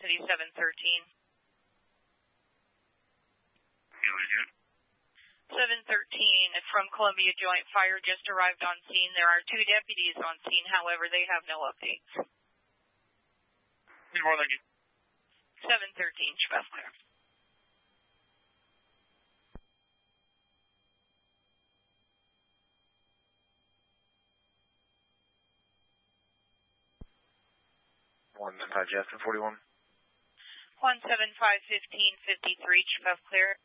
City 713. 713 from Columbia Joint Fire just arrived on scene. There are 2 deputies on scene, however, they have no updates. 713, Chevelle clear. Jasper 41. 175-1553, Chevelle clear.